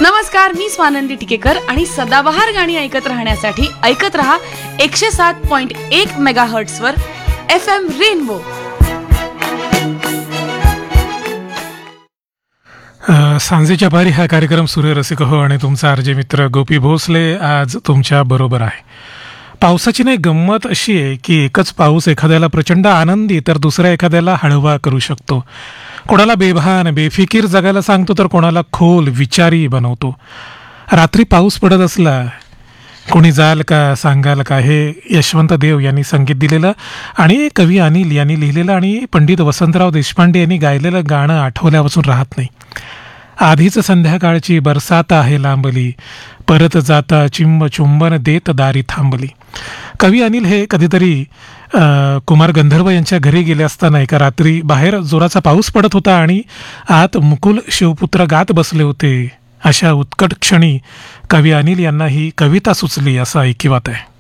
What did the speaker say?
नमस्कार, मी स्वानंदी टिकेकर आणि सदाबहार गाणी ऐकत राहण्यासाठी ऐकत रहा 107.1 मेगाहर्ट्झ वर FM रेनबो. सांजेच्या पारी हा कार्यक्रम सूर्यरसिक हो आणि तुमचा आरजे मित्र गोपी भोसले आज तुमच्या बरोबर आहे. पावसाची नाही गंमत अशी आहे की एकच पाऊस एखाद्याला प्रचंड आनंदी तर दुसऱ्या एखाद्याला हळवा करू शकतो. कोणाला बेभान बेफिकीर जगायला सांगतो तर कोणाला खोल विचारी बनवतो. रात्री पाऊस पडत असला कोणी जाल का सांगाल का हे यशवंत देव यांनी संगीत दिलेलं आणि कवी अनिल यांनी लिहिलेलं आणि पंडित वसंतराव देशपांडे यांनी गायलेलं गाणं आठवल्यापासून राहत नाही. आधीच संध्याकाळची बरसात आहे लांबली, परत जाता चिंब चुंबन देत दारी थांबली. कवी अनिल हे कधीतरी कुमार गंधर्व यांच्या घरी गेले असताना एका रात्री बाहेर जोराचा पाऊस पडत होता आणि आत मुकुल शिवपुत्र गात बसले होते. अशा उत्कट क्षणी कवी अनिल यांना ही कविता सुचली असं ऐकिवात आहे.